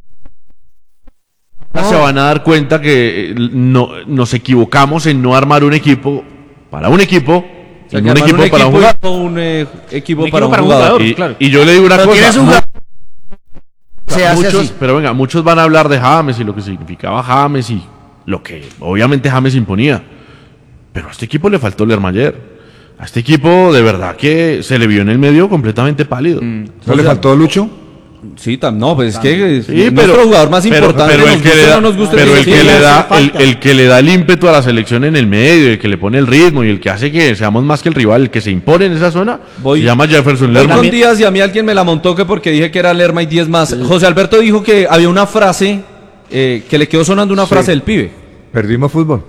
se van a dar cuenta que eh, no, nos equivocamos en no armar un equipo para un equipo O sea, un equipo, un equipo para jugar. Un eh, equipo, Un para equipo un para un jugador. jugador, Y, claro. y yo le digo una Pero tienes cosa. un mu- jugador- se hace muchos, así. pero venga, muchos van a hablar de James y lo que significaba James y lo que obviamente James imponía. Pero a este equipo le faltó Lermayer. A este equipo de verdad que se le vio en el medio completamente pálido. ¿No O le sea, faltó Lucho? Sí, tam, no, pues es que Sí, es nuestro jugador más pero- importante. pero el nos que guste le o da, no nos guste, pero el sí, que sí, le hace da, el, falta. el que le da el ímpetu a la selección en el medio, el que le pone el ritmo y el que hace que seamos más que el rival, el que se impone en esa zona, Voy- se llama Jefferson Voy Lerma. con Díaz y a mí alguien me la montó que porque dije que era Lerma y diez más. José Alberto dijo que había una frase eh, que le quedó sonando una Sí. frase del pibe. Perdimos fútbol.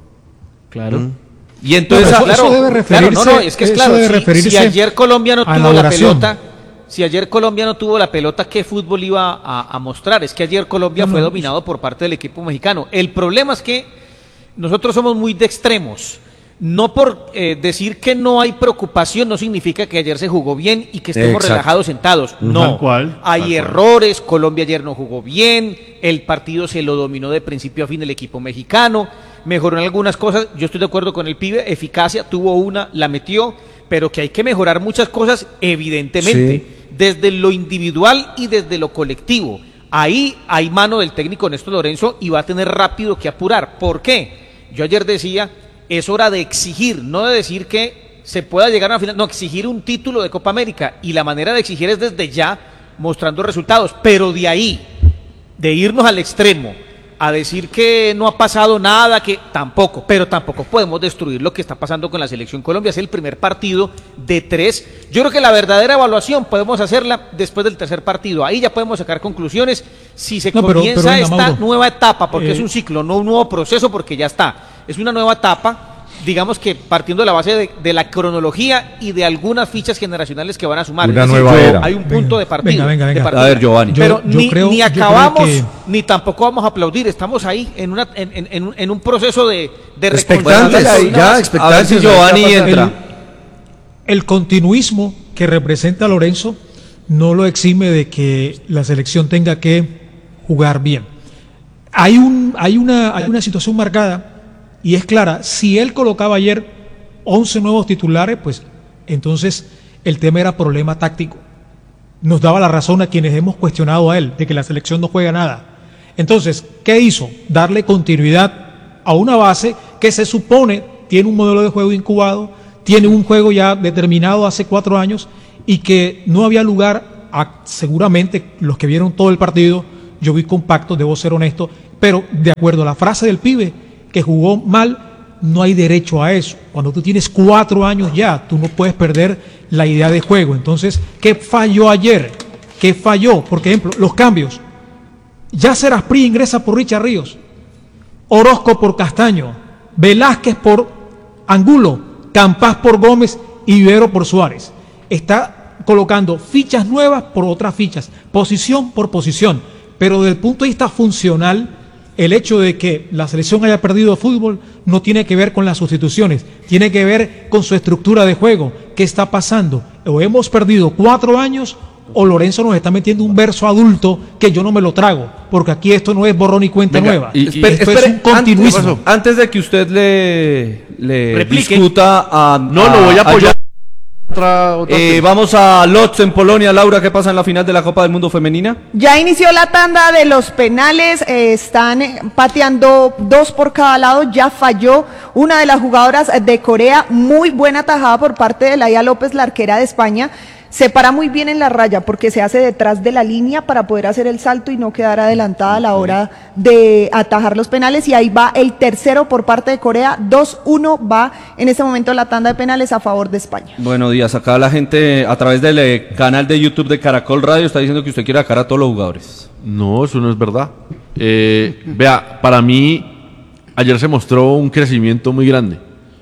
Claro. Y entonces, No, ah, pero eso debe referirse, Claro, no, no, es que es eso claro, debe si- referirse si, ayer Colombia no a la tuvo la oración. pelota, si ayer Colombia no tuvo la pelota, ¿qué fútbol iba a, a mostrar? Es que ayer Colombia No, fue no, dominado por parte del equipo mexicano. El problema es que nosotros somos muy de extremos. No por eh, decir que no hay preocupación no significa que ayer se jugó bien y que estemos Exacto. relajados sentados. Tal No, cual, hay tal cual. errores. Colombia ayer no jugó bien. El partido se lo dominó de principio a fin el equipo mexicano. Mejoró en algunas cosas. Yo estoy de acuerdo con el pibe. Eficacia tuvo una, la metió, pero que hay que mejorar muchas cosas, evidentemente, desde lo individual y desde lo colectivo. Ahí hay mano del técnico Néstor Lorenzo y va a tener rápido que apurar. ¿Por qué? Yo ayer decía, es hora de exigir, no de decir que se pueda llegar a una final, no, exigir un título de Copa América. Y la manera de exigir es desde ya, mostrando resultados. Pero de ahí, de irnos al extremo, a decir que no ha pasado nada, que tampoco, pero tampoco podemos destruir lo que está pasando con la Selección Colombia. Es el primer partido de tres. Yo creo que la verdadera evaluación podemos hacerla después del tercer partido. Ahí ya podemos sacar conclusiones si se No, pero- comienza pero venga, esta Mauro. nueva etapa, porque Eh, es un ciclo, no un nuevo proceso, porque ya está. Es una nueva etapa, digamos que partiendo de la base de, de la cronología y de algunas fichas generacionales que van a sumar. Una Es decir, nueva yo- era. Hay un punto Venga, de partida. venga, venga, de venga. partida. A ver, Giovanni. Yo- Pero yo ni, creo- ni yo creo acabamos, que- ni tampoco vamos a aplaudir. Estamos ahí en una en, en- en un- en un proceso de, de Expectantes, reconciliación. ya, a ver expectantes. si Giovanni El- entra. El continuismo que representa Lorenzo no lo exime de que la selección tenga que jugar bien. Hay, un, hay, una, hay una situación marcada y es clara. Si él colocaba ayer once nuevos titulares, pues entonces el tema era problema táctico. Nos daba la razón a quienes hemos cuestionado a él de que la selección no juega nada. Entonces, ¿qué hizo? Darle continuidad a una base que se supone tiene un modelo de juego incubado, tiene un juego ya determinado hace cuatro años y que no había lugar a, seguramente los que vieron todo el partido, yo vi compacto, debo ser honesto, pero de acuerdo a la frase del pibe, que jugó mal, no hay derecho a eso. Cuando tú tienes cuatro años ya, tú no puedes perder la idea de juego. Entonces, ¿qué falló ayer? ¿Qué falló? Por ejemplo, los cambios. Yacer Asprilla ingresa por Richard Ríos, Orozco por Castaño, Velázquez por Angulo, Campas por Gómez y Ibero por Suárez. Está colocando fichas nuevas por otras fichas, posición por posición. Pero desde el punto de vista funcional, el hecho de que la selección haya perdido fútbol no tiene que ver con las sustituciones, tiene que ver con su estructura de juego. ¿Qué está pasando? O hemos perdido cuatro años o Lorenzo nos está metiendo un verso adulto que yo no me lo trago, porque aquí esto no es borrón y cuenta Venga, nueva. y- y- esto espere, es un continuismo. Antes, antes de que usted le, le Replique. discuta a... No, lo voy a apoyar. Jo- Otra, otra Eh, vamos a Lodz en Polonia. Laura, ¿qué pasa en la final de la Copa del Mundo Femenina? Ya inició la tanda de los penales, eh, están eh, pateando dos por cada lado, ya falló una de las jugadoras de Corea, muy buena tajada por parte de Laia López, la arquera de España, se para muy bien en la raya porque se hace detrás de la línea para poder hacer el salto y no quedar adelantada a la hora de atajar los penales, y ahí va el tercero por parte de Corea, dos uno va en este momento la tanda de penales a favor de España. Bueno, Díaz, acá la gente a través del eh, canal de YouTube de Caracol Radio está diciendo que usted quiere sacar a todos los jugadores. No, eso no es verdad. Eh, vea, para mí, ayer se mostró un crecimiento muy grande.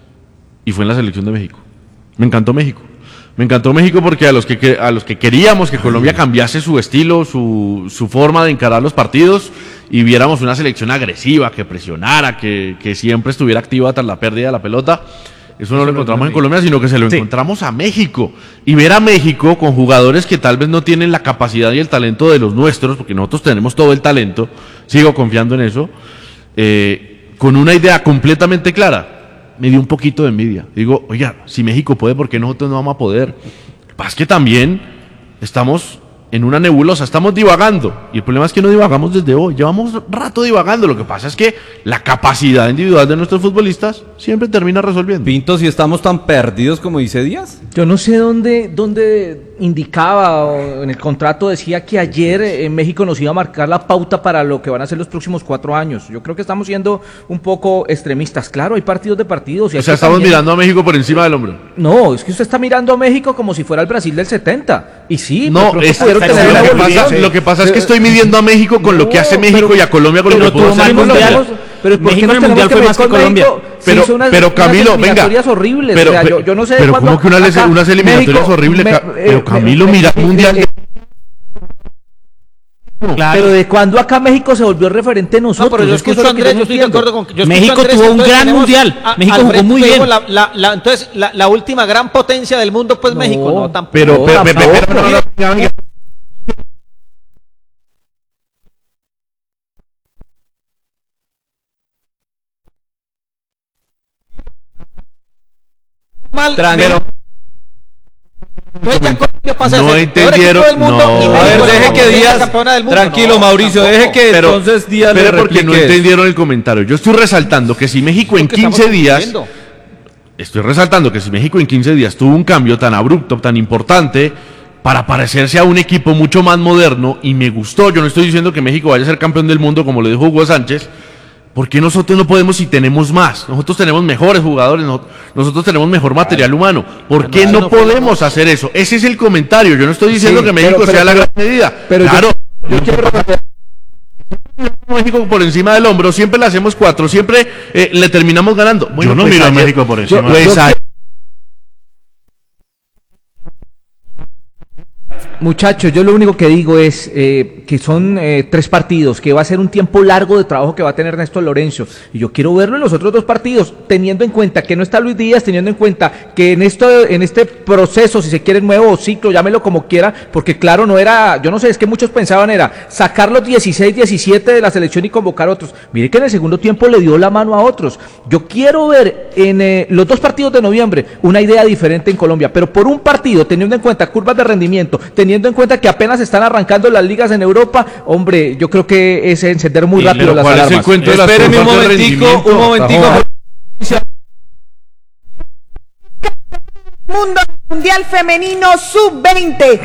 Y fue en la selección de México. Me encantó México. Me encantó México porque a los que, que- a los que queríamos que Colombia cambiase su estilo, su, su forma de encarar los partidos y viéramos una selección agresiva, que presionara, que, que siempre estuviera activa tras la pérdida de la pelota, eso no lo encontramos en Colombia, sino que se lo Sí. encontramos a México. Y ver a México con jugadores que tal vez no tienen la capacidad y el talento de los nuestros, porque nosotros tenemos todo el talento, sigo confiando en eso, eh, con una idea completamente clara. me dio un poquito de envidia. Digo, oiga, si México puede, ¿por qué nosotros no vamos a poder? Lo que pasa es que también estamos en una nebulosa, estamos divagando. Y el problema es que no divagamos desde hoy, llevamos rato divagando. Lo que pasa es que la capacidad individual de nuestros futbolistas siempre termina resolviendo. Pinto, si estamos tan perdidos como dice Díaz. Yo no sé dónde, dónde indicaba o en el contrato decía que ayer en México nos iba a marcar la pauta para lo que van a ser los próximos cuatro años. Yo creo que estamos siendo un poco extremistas. Claro, hay partidos de partidos. Y o sea, estamos también... mirando a México por encima del hombro. No, es que usted está mirando a México como si fuera el Brasil del setenta. Y sí, no, es, pero, pero lo, que pasa, sí. lo que pasa es que estoy midiendo a México con no, lo que hace México pero, y a Colombia con lo que pudo hacer Colombia. Pero México en el mundial fue más que Colombia. Pero, unas, pero Camilo, unas eliminatorias venga. horribles. Pero, o sea, yo, yo no sé pero cuándo, ¿cómo que una, acá, unas eliminatorias México, horribles? Me, pero Camilo, me, mira el mundial. Eh, Claro. Pero de cuando acá México se volvió referente nosotros. No, pero yo escucho a Andrés, yo estoy de acuerdo con yo México Andrés, tuvo un gran mundial. A, México jugó muy bien. La, la, la, entonces, la, la última gran potencia del mundo, pues no, México, no tampoco. Pero, pero, pero, pero, pero, pero, pero, pero mal. Tranquilo. Pasa no entendieron. No. A ver, deje que Díaz. Tranquilo, no, Mauricio, tampoco. deje que pero, entonces Díaz. Pero le porque no entendieron el comentario. Yo estoy resaltando que si México en quince días. Estoy resaltando que si México en quince días tuvo un cambio tan abrupto, tan importante, para parecerse a un equipo mucho más moderno, y me gustó. Yo no estoy diciendo que México vaya a ser campeón del mundo, como le dijo Hugo Sánchez. ¿Por qué nosotros no podemos si tenemos más? Nosotros tenemos mejores jugadores, nosotros tenemos mejor material humano. ¿Por qué no podemos hacer eso? Ese es el comentario. Yo no estoy diciendo sí, que México pero, pero, sea la gran medida. Pero claro, yo, yo quiero México por encima del hombro, siempre le hacemos cuatro, siempre eh, le terminamos ganando. Bueno, yo no pues miro ayer, a México por encima. Yo, pues yo, Muchachos, yo lo único que digo es eh, que son eh, tres partidos, que va a ser un tiempo largo de trabajo que va a tener Néstor Lorenzo, y yo quiero verlo en los otros dos partidos, teniendo en cuenta que no está Luis Díaz, teniendo en cuenta que en esto, en este proceso, si se quiere nuevo ciclo, llámelo como quiera, porque claro, no era, yo no sé, es que muchos pensaban era sacar los dieciséis, diecisiete de la selección y convocar otros. Mire que en el segundo tiempo le dio la mano a otros. Yo quiero ver en eh, los dos partidos de noviembre una idea diferente en Colombia, pero por un partido, teniendo en cuenta curvas de rendimiento, teniendo en cuenta que apenas están arrancando las ligas en Europa, hombre, yo creo que es encender muy rápido las alarmas. Espérenme un momentico, un momentico. Mundo Mundial Femenino sub veinte.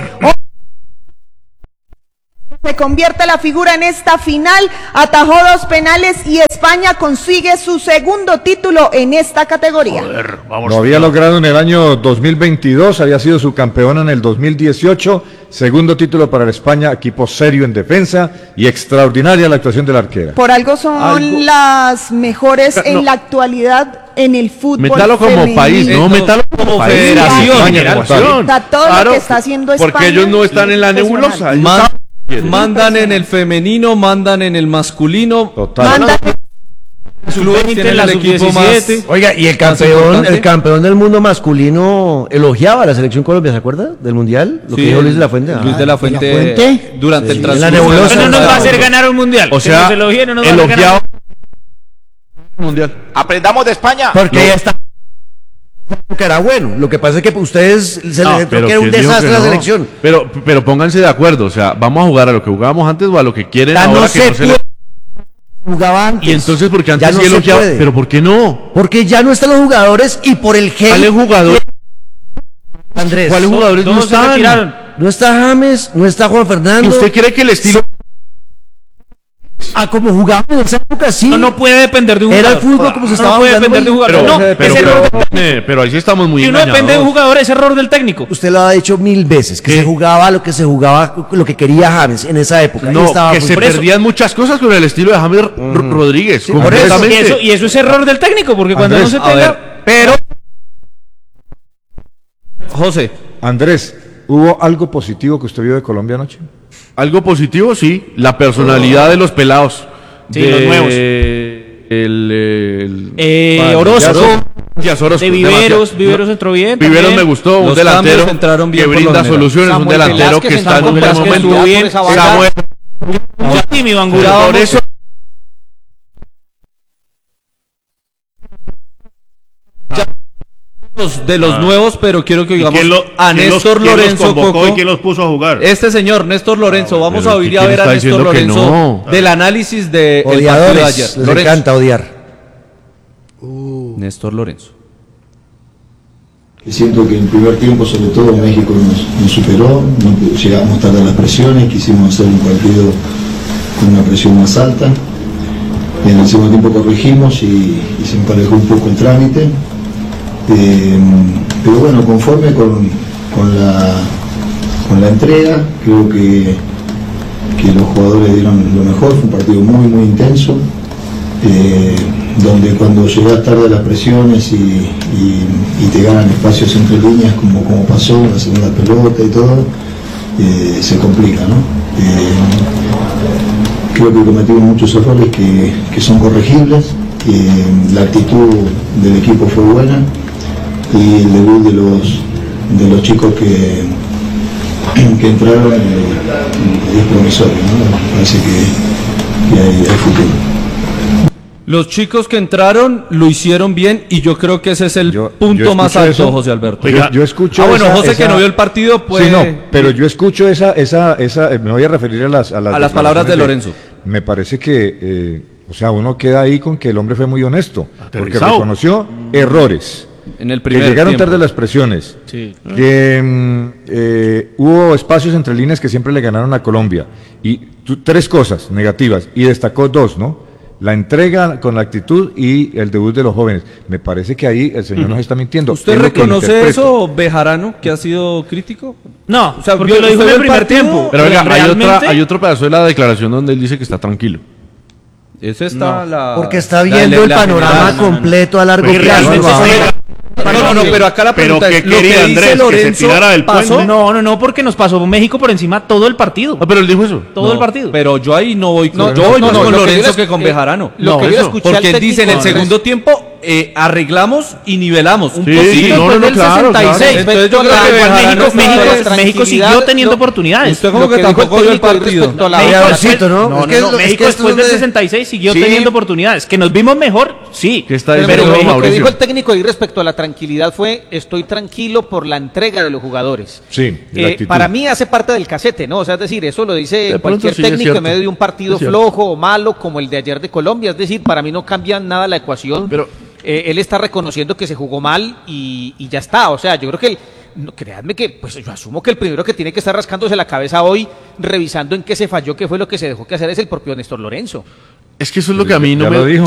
Se convierte la figura en esta final, atajó dos penales y España consigue su segundo título en esta categoría. Joder, vamos Lo había logrado en el año dos mil veintidós, había sido su campeona en el dos mil dieciocho, segundo título para la España, equipo serio en defensa y extraordinaria la actuación de la arquera. Por algo son algo... las mejores no. en la actualidad en el fútbol Métalo como femenino. país, no, métalo como, como federación. federación. Está todo claro, lo que está haciendo España. Porque ellos no están en la nebulosa. Mandan en el femenino, mandan en el masculino. Total. Mandan en el equipo más. Oiga, y el campeón, el campeón del mundo masculino elogiaba a la selección Colombia, ¿se acuerda? Del mundial, lo sí, que dijo Luis de la Fuente. Luis de la Fuente, ¿De la Fuente? durante sí, el transcurso. La nebulosa no nos va a hacer ganar un mundial. O sea, que nos elogie, no nos elogiaba un mundial. Aprendamos de España. Porque no. ya está. Que era bueno, lo que pasa es que ustedes se no, les que era un desastre que no. la selección. Pero, pero pónganse de acuerdo, o sea, ¿vamos a jugar a lo que jugábamos antes o a lo que quieren ya ahora no que se no se le... jugaba antes? Y entonces, ¿por qué antes ya no sí se elogiaba? puede. ¿Pero por qué no? Porque ya no están los jugadores y por el gen. ¿Cuáles jugadores? Andrés. ¿Cuáles jugadores no están? No está James, no está Juan Fernando. ¿Usted cree que el estilo... Ah, como jugaban en esa época, sí. No, no puede depender de un jugador. Era el fútbol como se no, estaba no puede jugando. depender de un jugador. Pero, no, pero, es pero, error. pero, pero ahí sí estamos muy Si uno depende de un jugador, es error del técnico. Usted lo ha dicho mil veces, que ¿Qué? se jugaba lo que se jugaba, lo que quería James en esa época. No, estaba que se perdían eso. muchas cosas con el estilo de James mm. Rodríguez. Sí, completamente. Y eso, y eso es error del técnico, porque cuando Andrés, no se tenga... Ver, pero... José. Andrés, ¿hubo algo positivo que usted vio de Colombia anoche? Algo positivo, sí. La personalidad oh. de los pelados. Sí, de, los nuevos. El, el eh, Orozco. Orozco. De Viveros, Viveros entró bien. Viveros también. me gustó, un los delantero entraron bien que brinda soluciones, Samuel un delantero Velázquez que está en un buen momento. Bien. Samuel. Y mi Bangura. Por eso los, de los Ah. nuevos, pero quiero que digamos ¿Quién lo- a quién los- Néstor quién los Lorenzo convocó Coco. y quién los puso a jugar? Este señor, Néstor Lorenzo, vamos pero a oír ¿quién a ver a está Néstor diciendo que Lorenzo no? del análisis del partido de Odiadores, ayer. les Lorenzo. encanta odiar. Néstor Lorenzo. Siento que en el primer tiempo, sobre todo, México nos, nos superó, no llegamos tarde a las presiones, quisimos hacer un partido con una presión más alta. En el segundo tiempo corregimos y, y se emparejó un poco el trámite. Eh, pero bueno, conforme con, con, la, con la entrega, creo que, que los jugadores dieron lo mejor, fue un partido muy, muy intenso. Eh, donde cuando llegas tarde a las presiones y, y, y te ganan espacios entre líneas como, como pasó en la segunda pelota y todo, eh, se complica, ¿no? Eh, creo que cometimos muchos errores que, que son corregibles, eh, la actitud del equipo fue buena y el debut de los, de los chicos que, que entraron eh, es promisorio, ¿no? Parece que, que hay, hay futuro. Los chicos que entraron lo hicieron bien y yo creo que ese es el punto yo más escucho alto, eso. José Alberto. Yo, yo escucho Ah, bueno, esa- José esa- que no vio el partido, pues... Sí, no, pero yo escucho esa, esa, esa, eh, me voy a referir a las, a las, A las palabras de declaraciones Lorenzo. Me parece que, eh, o sea, uno queda ahí con que el hombre fue muy honesto, porque Aterrizado. reconoció errores. En el Que primer llegaron tiempo. tarde las presiones, Sí. que mm, eh, hubo espacios entre líneas que siempre le ganaron a Colombia, y tu- tres cosas negativas, y destacó dos, ¿no? La entrega con la actitud y el debut de los jóvenes. Me parece que ahí el señor nos está mintiendo. ¿Usted Es lo que reconoce interpreto. eso, Bejarano, que ha sido crítico? No, O sea, porque vio- lo dijo usted en el vio primer partido, tiempo. Pero venga, hay, realmente- otra, hay otro pedazo de la declaración donde él dice que está tranquilo. Esa está la... Porque está la- viendo la- el la panorama general, no, no, no. completo a largo Pues plazo. realmente Vamos. fue- No, no, no, pero acá la Pero pregunta ¿qué es, ¿lo que quería dice Andrés, que se Lorenzo tirara del pasó? puente? No, no, no, porque nos pasó México por encima todo el partido. Ah, pero él dijo eso. Todo No, el partido. Pero yo ahí no voy con, No, yo voy no, más no, con lo que Lorenzo yo que, le- con eh, Bejarano. lo que yo le eso. escuché al Porque él dice en el técnico, Andrés. segundo tiempo eh, arreglamos y nivelamos. Un Sí, poquito sí, no, después no, no, del claro, sesenta y seis. claro. Entonces yo creo Respecto que a la- Bejarano México- está- México- México siguió teniendo oportunidades. Usted como Lo que que dijo tampoco el vio el técnico partido. respecto a la- México, No, después- no, ¿no? no, Es que es- no, es México que esto después del es de- sesenta y seis siguió Sí. teniendo oportunidades. Que nos vimos mejor, sí. ¿Qué está Pero, diciendo lo que Mauricio? dijo el técnico ahí respecto a la tranquilidad fue: estoy tranquilo por la entrega de los jugadores. Sí, y la Eh, actitud. para mí hace parte del casete, ¿no? O sea, es decir, eso lo dice De pronto cualquier sí, es técnico cierto. en medio de un partido Es cierto. flojo o malo como el de ayer de Colombia. Es decir, para mí no cambia nada la ecuación. Pero- Eh, él está reconociendo que se jugó mal y, y ya está. O sea, yo creo que, el, no, créanme que, pues yo asumo que el primero que tiene que estar rascándose la cabeza hoy, revisando en qué se falló, qué fue lo que se dejó que hacer, es el propio Néstor Lorenzo. Es que eso es lo que a mí no Ya me... lo dijo.